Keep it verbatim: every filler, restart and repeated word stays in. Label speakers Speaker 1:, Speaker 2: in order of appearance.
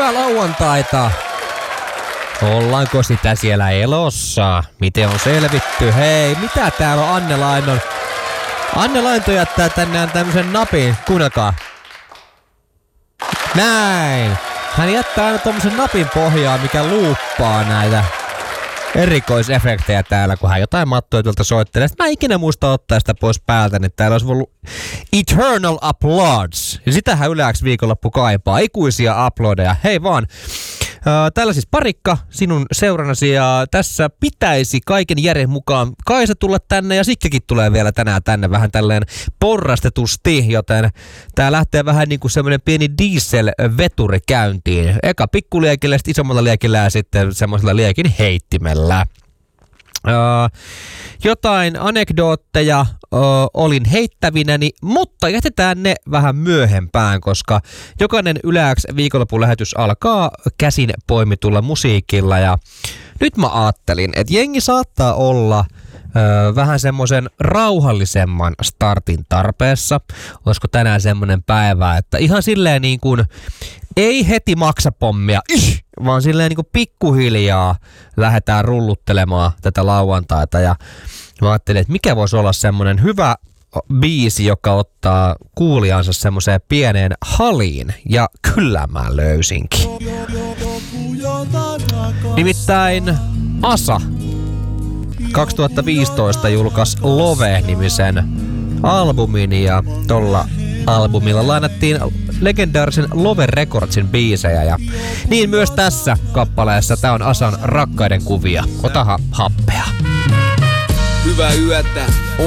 Speaker 1: Hyvää lauantaita. Ollaanko sitä siellä elossa? Miten on selvitty? Hei, mitä täällä on Anne Lainon? Anne Lainto jättää tänne tämmösen napin. Kuunnelkaa. Näin. Hän jättää aina tommosen napin pohjaa, mikä luuppaa näitä erikoisefektejä täällä, kun hän jotain mattoja tuolta soittelee. Sitten mä ikinä muista ottaa sitä pois päältä, niin täällä olisi ollut Eternal Applauds. Ja sitähän Yle X viikonloppu kaipaa. Ikuisia uploadeja. Hei vaan. Äh, täällä siis Parikka, sinun seurannasi, ja tässä pitäisi kaiken järjen mukaan Kaisa tulla tänne, ja Sikkekin tulee vielä tänään tänne vähän tälleen porrastetusti, joten tää lähtee vähän niin kuin semmoinen pieni diesel-veturi käyntiin. Eka pikkuliekillä, sitten isommalla liekillä ja sitten semmoisella liekin heittimellä. Uh, jotain anekdootteja uh, olin heittävinäni, mutta jätetään ne vähän myöhempään, koska jokainen Yle X viikonlopun lähetys alkaa käsin poimitulla musiikilla, ja nyt mä ajattelin, että jengi saattaa olla uh, vähän semmoisen rauhallisemman startin tarpeessa. Olisiko tänään semmoinen päivä, että ihan silleen niin kuin ei heti maksapommia, ih, vaan silleen niin kuin pikkuhiljaa lähdetään rulluttelemaan tätä lauantaita. Ja mä ajattelin, että mikä voisi olla semmoinen hyvä biisi, joka ottaa kuulijansa semmoiseen pieneen haliin. Ja kyllä mä löysinkin. Nimittäin Asa kaksituhattaviisitoista julkaisi Love-nimisen albumin, ja tolla albumilla lainattiin legendaarisen Love Recordsin biisejä, ja niin myös tässä kappaleessa. Tää on Asan Rakkaiden kuvia. Otaha happea.
Speaker 2: Hyvää yötä.